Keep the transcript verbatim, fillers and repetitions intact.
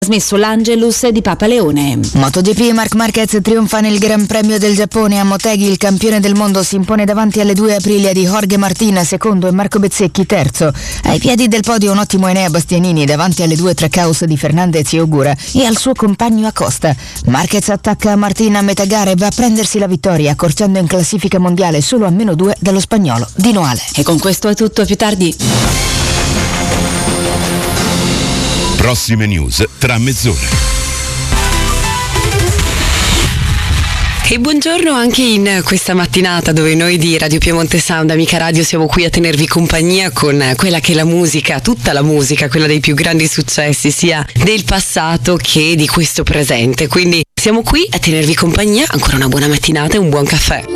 Smesso l'Angelus di Papa Leone. MotoGP, Marc Marquez trionfa nel Gran Premio del Giappone a Motegi. Il campione del mondo si impone davanti alle due Aprilia di Jorge Martin secondo e Marco Bezzecchi terzo. Ai piedi del podio un ottimo Enea Bastianini davanti alle due Tracaus di Fernandez e Ogura e al suo compagno Acosta. Marquez attacca Martin a metà gara e va a prendersi la vittoria, accorciando in classifica mondiale solo a meno due dallo spagnolo Di Noale. E con questo è tutto, più tardi. Prossime news tra mezz'ora. E buongiorno anche in questa mattinata dove noi di Radio Piemonte Sound, Amica Radio, siamo qui a tenervi compagnia con quella che è la musica, tutta la musica, quella dei più grandi successi sia del passato che di questo presente. Quindi siamo qui a tenervi compagnia, ancora una buona mattinata e un buon caffè.